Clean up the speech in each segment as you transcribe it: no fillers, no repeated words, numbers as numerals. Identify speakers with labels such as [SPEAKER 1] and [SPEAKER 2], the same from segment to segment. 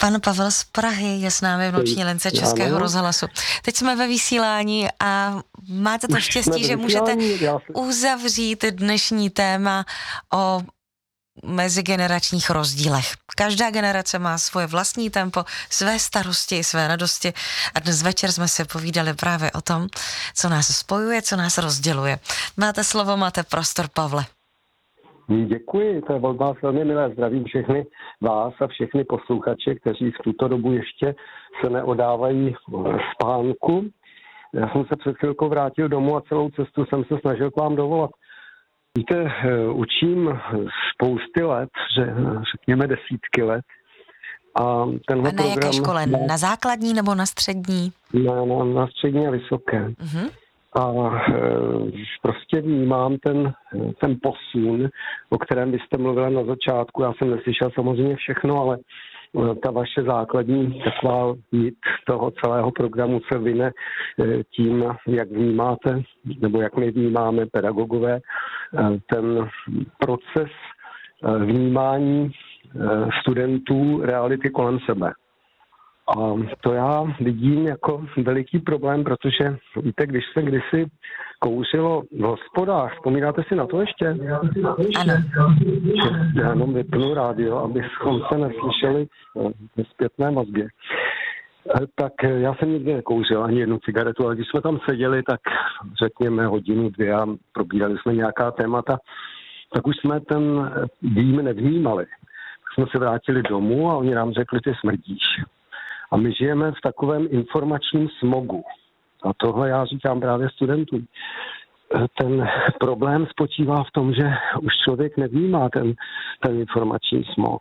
[SPEAKER 1] Pan Pavel z Prahy je s námi v noční lince Českého rozhlasu. Teď jsme ve vysílání a máte to štěstí, že můžete uzavřít dnešní téma o mezigeneračních rozdílech. Každá generace má svoje vlastní tempo, své starosti, své radosti a dnes večer jsme se povídali právě o tom, co nás spojuje, co nás rozděluje. Máte slovo, máte prostor, Pavle.
[SPEAKER 2] Děkuji, to je od vás velmi milé. Zdravím všechny vás a všechny posluchače, kteří v tuto dobu ještě se neodávají spánku. Já jsem se před chvilkou vrátil domů a celou cestu jsem se snažil k vám dovolat. Víte, učím spousty let, řekněme desítky let. A tenhle
[SPEAKER 1] na jaké škole? Na základní nebo na střední?
[SPEAKER 2] Na střední a vysoké. Uh-huh. A prostě vnímám ten posun, o kterém byste mluvila na začátku. Já jsem neslyšel samozřejmě všechno, ale ta vaše základní taková nit toho celého programu se vyne tím, jak vnímáte, nebo jak my vnímáme pedagogové, ten proces vnímání studentů reality kolem sebe. A to já vidím jako veliký problém, protože víte, když se kdysi kouřilo v hospodách, vzpomínáte si na to ještě?
[SPEAKER 1] Ano.
[SPEAKER 2] Já jenom vypnu rádio, abychom se neslyšeli ve zpětné vazbě. Tak já jsem nikdy nekouřil ani jednu cigaretu, ale když jsme tam seděli, tak řekněme hodinu, dvě a probírali jsme nějaká témata, tak už jsme ten dým nevnímali. Jsme se vrátili domů a oni nám řekli, ty smrdíš. A my žijeme v takovém informačním smogu. A tohle já říkám právě studentům. Ten problém spočívá v tom, že už člověk nevnímá ten informační smog.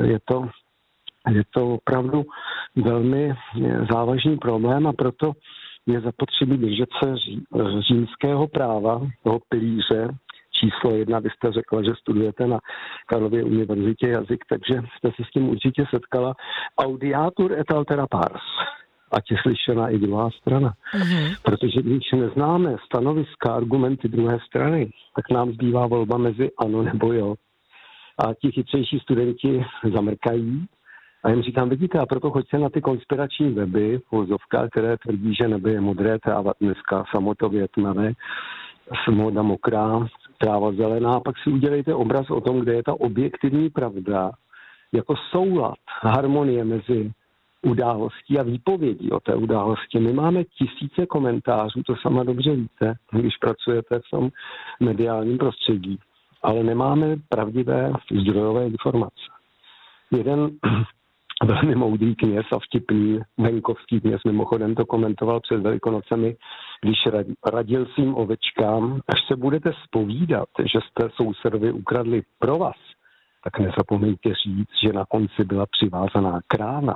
[SPEAKER 2] Je to opravdu velmi závažný problém a proto je zapotřebí držet se římského práva, toho pilíře, číslo 1, vy jste řekla, že studujete na Karlově univerzitě jazyk, takže jste se s tím určitě setkala. Audiatur et altera pars. Ať je slyšena i druhá strana. Mm-hmm. Protože když neznáme stanoviska, argumenty druhé strany, tak nám zbývá volba mezi ano nebo jo. A ti chytřejší studenti zamrkají. A jim říkám, vidíte, a proto choďte na ty konspirační weby, vozovka, které tvrdí, že nebe je modré, tráva dneska samotově tmavé, smoda mokrá, tráva zelená, pak si udělejte obraz o tom, kde je ta objektivní pravda, jako soulad, harmonie mezi událostí a výpovědí o té události. My máme tisíce komentářů, to sama dobře víte, když pracujete v tom mediálním prostředí, ale nemáme pravdivé zdrojové informace. Jeden velmi moudrý kněz a vtipný venkovský kněz mimochodem to komentoval před Velikonocemi, když radil svým ovečkám, až se budete zpovídat, že jste sousedovi ukradli pro vás, tak nezapomeňte říct, že na konci byla přivázaná kráva.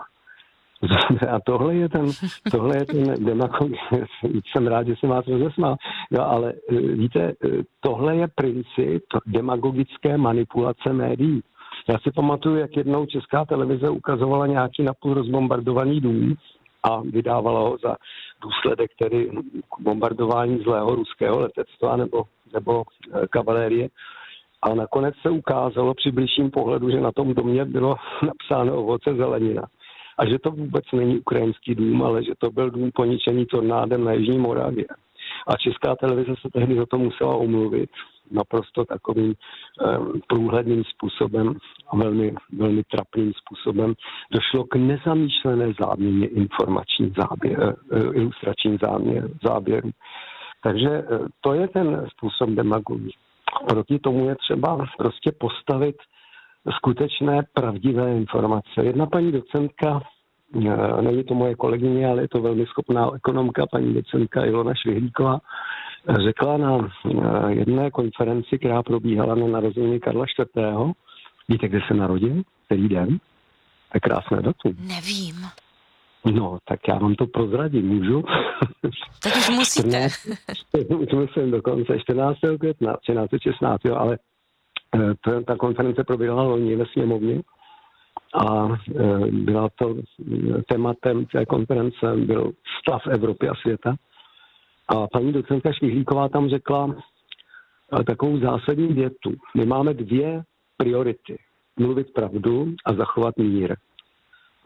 [SPEAKER 2] A tohle je ten demagog, jsem rád, že jsem vás rozesmál, ale víte, tohle je princip demagogické manipulace médií. Já si pamatuju, jak jednou Česká televize ukazovala nějaký napůl rozbombardovaný dům a vydávala ho za důsledek tedy bombardování zlého ruského letectva nebo kavalérie. A nakonec se ukázalo při bližším pohledu, že na tom domě bylo napsáno ovoce zelenina. A že to vůbec není ukrajinský dům, ale že to byl dům poničený tornádem na Jižní Moravě. A Česká televize se tehdy za to musela omluvit naprosto takovým průhledným způsobem a velmi, velmi trapným způsobem. Došlo k nezamýšlené záměně informační ilustrační záběru. Takže to je ten způsob demagogie. Proti tomu je třeba prostě postavit skutečné pravdivé informace. Jedna paní docentka, není to moje kolegyně, ale je to velmi schopná ekonomka, paní docentka Ilona Švihlíková, řekla na jedné konferenci, která probíhala na narozeniny Karla IV. Víte, kde se narodil? Který den? To je krásné datum.
[SPEAKER 1] Nevím.
[SPEAKER 2] No, tak já vám to prozradím, můžu?
[SPEAKER 1] Tak už musíte.
[SPEAKER 2] Už musím dokonce 14. května, 1316, ale ta konference probíhala loni ve sněmovně a byla to tématem té konference byl stav Evropy a světa. A paní docentka Švihlíková tam řekla takovou zásadní větu. My máme dvě priority. Mluvit pravdu a zachovat mír.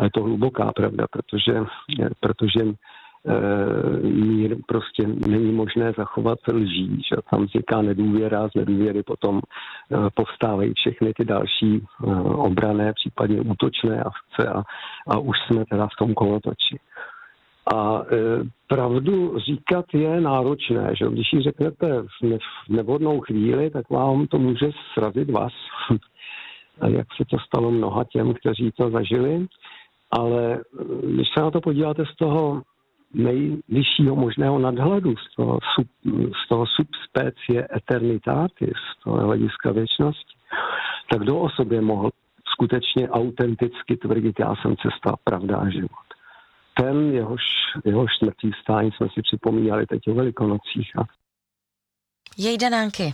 [SPEAKER 2] A je to hluboká pravda, protože mír prostě není možné zachovat lží, že tam vzniká nedůvěra, z nedůvěry potom povstávají všechny ty další obranné, případně útočné akce a už jsme teda v tom kolotoči. A pravdu říkat je náročné, že když ji řeknete v nevhodnou chvíli, tak vám to může srazit vás, jak se to stalo mnoha těm, kteří to zažili, ale když se na to podíváte z toho nejvyššího možného nadhledu, z toho subspecie eternitatis, z toho hlediska věčnosti, tak kdo o sobě mohl skutečně autenticky tvrdit, já jsem cesta, pravda a život. Ten, jehož smrtí vstání jsme si připomínali teď o Velikonocích.
[SPEAKER 1] Jejdanánky.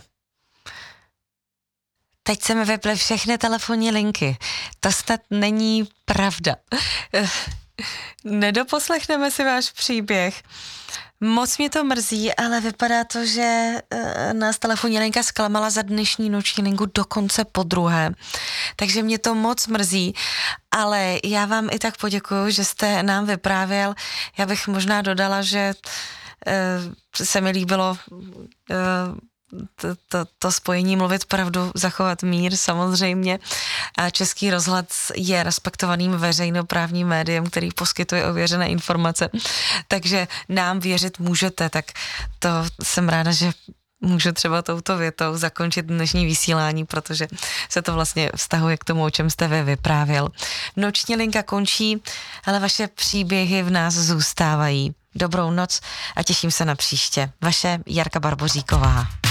[SPEAKER 1] Teď se mi vyply všechny telefonní linky. To snad není pravda. Nedoposlechneme si váš příběh. Moc mě to mrzí, ale vypadá to, že nás telefonní linka zklamala za dnešní noční linku dokonce podruhé. Takže mě to moc mrzí, ale já vám i tak poděkuju, že jste nám vyprávěl. Já bych možná dodala, že se mi líbilo to spojení mluvit pravdu, zachovat mír samozřejmě. A Český rozhlas je respektovaným veřejnoprávním médiem, který poskytuje ověřené informace. Takže nám věřit můžete, tak to jsem ráda, že můžu třeba touto větou zakončit dnešní vysílání, protože se to vlastně vztahuje k tomu, o čem jste vy vyprávěl. Noční linka končí, ale vaše příběhy v nás zůstávají. Dobrou noc a těším se na příště. Vaše Jarka Barboříková.